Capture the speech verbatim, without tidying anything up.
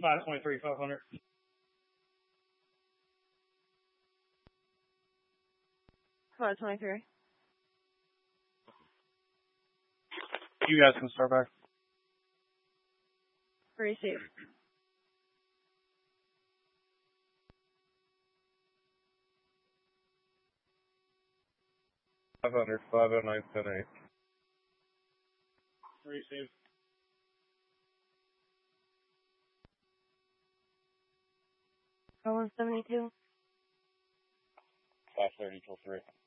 five twenty-three, five hundred. five twenty-three. You guys can start back. Receive. five hundred, five oh nine, ten eight. Receive. one seventy-two. five thirty till three.